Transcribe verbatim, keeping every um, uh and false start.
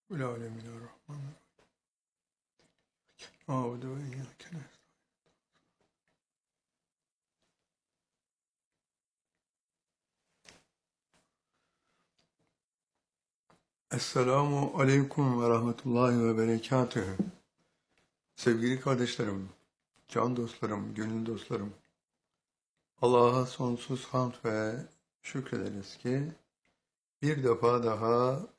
Bismillahirrahmanirrahim. A'udu ve iyyâke nestaîn. Esselamu aleyküm ve rahmetullahi ve berekatühü. Sevgili kardeşlerim, can dostlarım, gönül dostlarım, Allah'a sonsuz hamd ve şükrederiz ki bir defa daha